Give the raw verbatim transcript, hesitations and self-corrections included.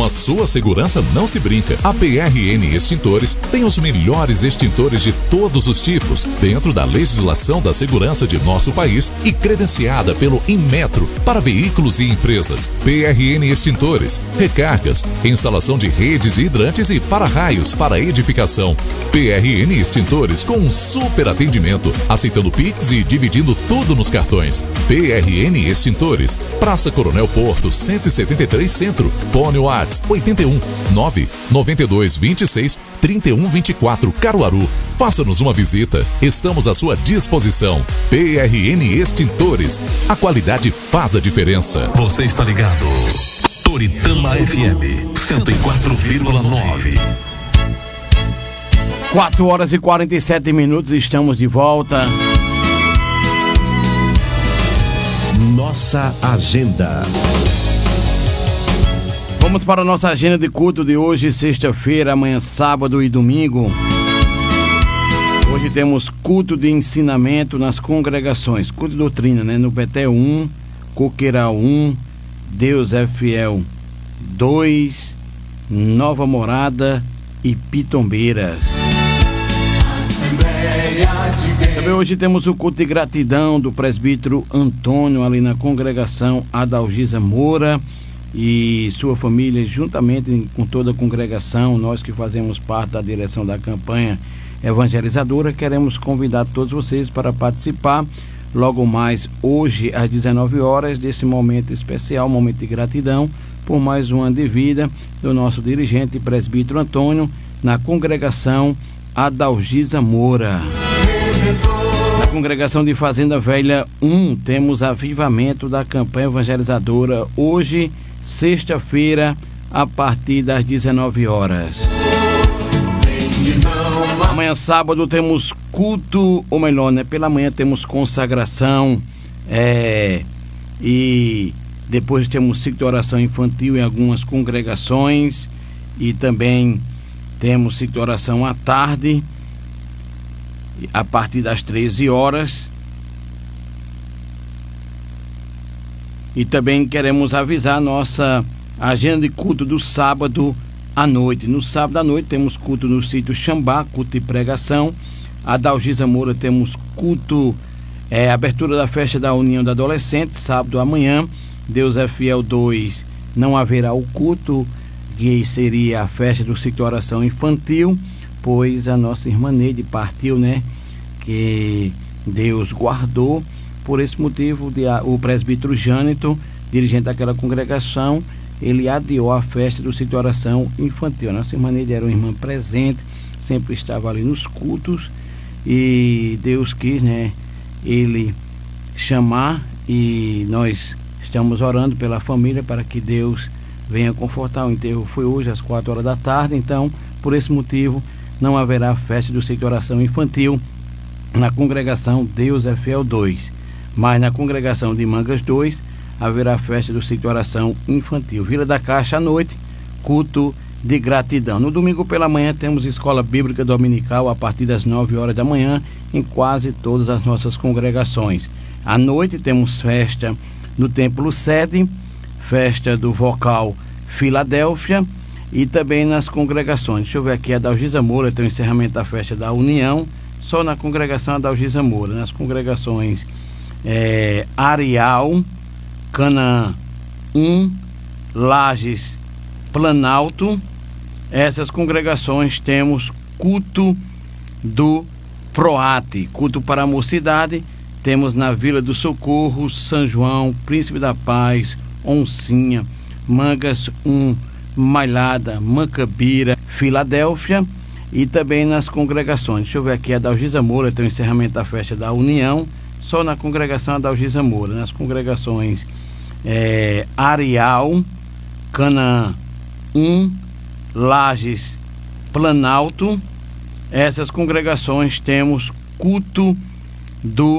sua segurança não se brinca. A P R N Extintores tem os melhores extintores de todos os tipos, dentro da legislação da segurança de nosso país e credenciada pelo Inmetro para veículos e empresas. P R N Extintores, recargas, instalação de redes e hidrantes e para-raios para edificação. P R N Extintores com um super atendimento, aceitando Pix e dividindo tudo nos cartões. P R N Extintores, Praça Coronel Porto, cento e setenta e três Centro. Fone WhatsApp oito um nove nove dois dois seis três um dois quatro Caruaru. Faça-nos uma visita. Estamos à sua disposição. P R N Extintores. A qualidade faz a diferença. Você está ligado? Toritama F M cento e quatro vírgula nove. quatro horas e quarenta e sete minutos, estamos de volta. Nossa agenda. Vamos para a nossa agenda de culto de hoje, sexta-feira, amanhã, sábado e domingo. Hoje temos culto de ensinamento nas congregações, culto de doutrina, né? No Betel um, Coqueiral um, Deus é Fiel dois, Nova Morada e Pitombeiras. Também hoje temos o culto de gratidão do presbítero Antônio ali na congregação Adalgisa Moura e sua família, juntamente com toda a congregação, nós que fazemos parte da direção da campanha evangelizadora, queremos convidar todos vocês para participar logo mais hoje às dezenove horas desse momento especial, momento de gratidão por mais um ano de vida do nosso dirigente presbítero Antônio na congregação Adalgisa Moura. Na congregação de Fazenda Velha um, temos avivamento da campanha evangelizadora hoje, sexta-feira, a partir das dezenove horas. Amanhã, sábado, temos culto, ou melhor, né? Pela manhã temos consagração, é, e depois temos ciclo de oração infantil em algumas congregações, e também temos ciclo de oração à tarde, a partir das treze horas. E também queremos avisar nossa agenda de culto do sábado à noite. No sábado à noite temos culto no sítio Xambá, culto de pregação. A Adalgisa Moura temos culto, é, abertura da festa da União da Adolescente, sábado amanhã. Deus é Fiel dois, não haverá o culto, que seria a festa do ciclo de oração infantil, pois a nossa irmã Neide partiu, né? Que Deus guardou. Por esse motivo, o presbítero Jânito, dirigente daquela congregação, ele adiou a festa do ciclo de oração infantil. A nossa irmã Neide era uma irmã presente, sempre estava ali nos cultos, e Deus quis, né, ele chamar, e nós estamos orando pela família para que Deus venha confortar. O enterro foi hoje às quatro horas da tarde, então por esse motivo não haverá festa do ciclo de oração infantil na congregação Deus é Fiel dois, mas na congregação de Mangas dois haverá festa do ciclo de oração infantil. Vila da Caixa à noite, culto de gratidão. No domingo pela manhã temos escola bíblica dominical a partir das nove horas da manhã em quase todas as nossas congregações. À noite temos festa no Templo Sede, festa do vocal Filadélfia, e também nas congregações. Deixa eu ver aqui, a Adalgisa Moura tem o encerramento da festa da União, só na congregação Adalgisa Moura. Nas congregações é, Areal, Canaã um, Lages, Planalto, essas congregações temos culto do Proate, culto para a mocidade. Temos na Vila do Socorro, São João, Príncipe da Paz, Oncinha, Mangas um, Malhada, Mancabira, Filadélfia, e também nas congregações. Deixa eu ver aqui, a Adalgisa Moura tem o encerramento da festa da União, só na congregação Adalgisa Moura. Nas congregações é, Areal, Canaã um, Lages, Planalto, essas congregações temos culto do